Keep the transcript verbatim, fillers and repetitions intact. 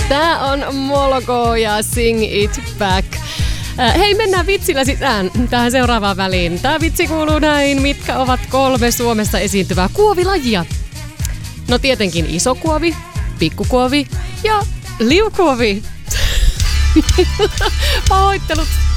Tää on Moloko ja Sing It Back. Hei, mennään vitsillä sisään tähän seuraavaan väliin. Tää vitsi kuuluu näin. Mitkä ovat kolme Suomessa esiintyvää kuovilajia? No tietenkin isokuovi, pikkukuovi ja liukuovi. Pahoittelut.